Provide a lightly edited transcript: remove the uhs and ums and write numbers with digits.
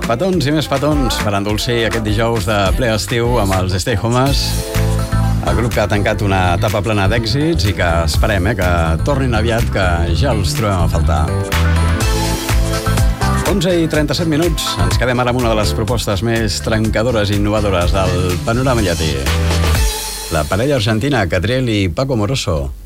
Petons i més petons per endolcir aquest dijous de ple estiu amb els Stay Homes, el grup que ha tancat una etapa plena d'èxits i que esperem que tornin aviat, que ja els trobem a faltar. 11:37, ens quedem ara amb una de les propostes més trencadores i innovadores del panorama llatí. La parella argentina Catriel i Paco Moroso.